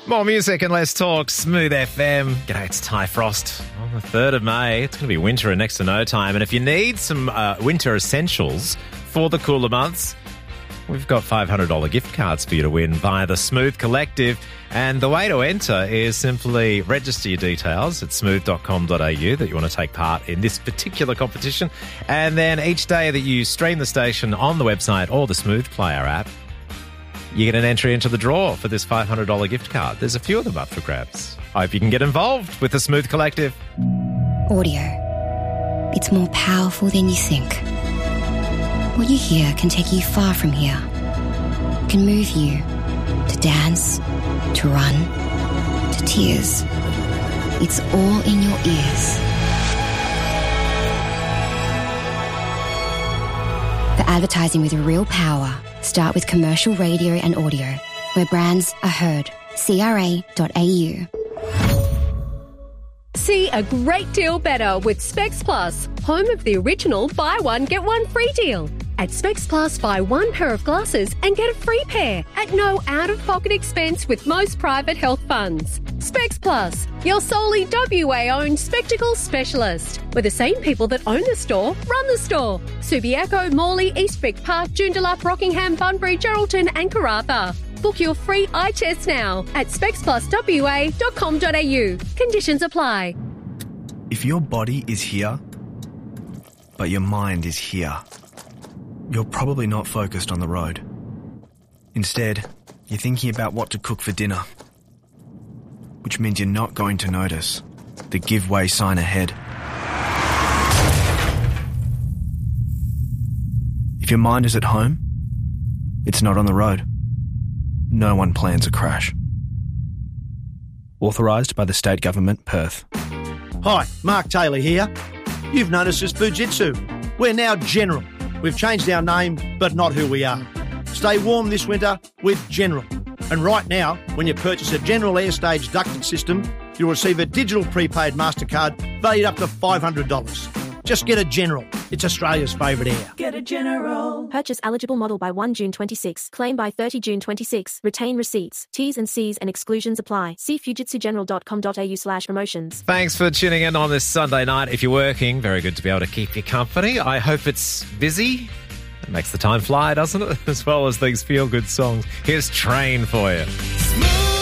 More music and less talk. Smooth FM. G'day, it's Ty Frost. On the 3rd of May, it's going to be winter in next to no time. And if you need some winter essentials for the cooler months, we've got $500 gift cards for you to win via the Smooth Collective. And the way to enter is simply register your details at smooth.com.au that you want to take part in this particular competition. And then each day that you stream the station on the website or the Smooth Player app, you get an entry into the draw for this $500 gift card. There's a few of them up for grabs. Hope you can get involved with the Smooth Collective. Audio. It's more powerful than you think. What you hear can take you far from here. It can move you to dance, to run, to tears. It's all in your ears. The advertising with real power. Start with commercial radio and audio, where brands are heard. CRA.au. See a great deal better with Specs Plus, home of the original buy one, get one free deal. At Specs Plus, buy one pair of glasses and get a free pair at no out-of-pocket expense with most private health funds. Specs Plus, your solely WA-owned spectacle specialist, where the same people that own the store run the store. Subiaco, Morley, Eastvic Park, Joondalup, Rockingham, Bunbury, Geraldton and Karratha. Book your free eye test now at specspluswa.com.au. Conditions apply. If your body is here, but your mind is here, you're probably not focused on the road. Instead, you're thinking about what to cook for dinner, which means you're not going to notice the give way sign ahead. If your mind is at home, it's not on the road. No one plans a crash. Authorised by the State Government, Perth. Hi, Mark Taylor here. You've noticed us Fujitsu. We're now General. We've changed our name, but not who we are. Stay warm this winter with General. And right now, when you purchase a General Airstage ducted system, you'll receive a digital prepaid MasterCard valued up to $500. Just get a General. It's Australia's favourite air. Get a General. Purchase eligible model by 1 June 26. Claim by 30 June 26. Retain receipts. T's and C's and exclusions apply. See fujitsugeneral.com.au/promotions. Thanks for tuning in on this Sunday night. If you're working, very good to be able to keep you company. I hope it's busy. It makes the time fly, doesn't it? As well as these feel-good songs. Here's Train for you.